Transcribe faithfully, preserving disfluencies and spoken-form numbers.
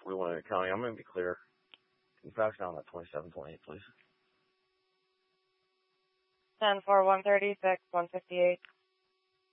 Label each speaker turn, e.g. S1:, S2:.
S1: Fort William County. I'm going to be clear. Can you fax down that twenty-seven twenty-eight, please?
S2: ten four one thirty-six one fifty-eight.